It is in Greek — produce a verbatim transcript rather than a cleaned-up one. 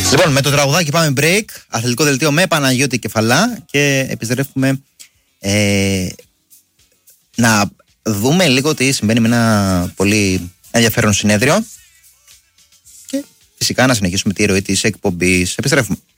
Λοιπόν, με το τραγουδάκι πάμε break. Αθλητικό δελτίο με Παναγιώτη Κεφαλά. Και επιστρέφουμε ε, να δούμε λίγο τι συμβαίνει με ένα πολύ ενδιαφέρον συνέδριο. Και φυσικά να συνεχίσουμε τη ροή της εκπομπής. Επιστρέφουμε.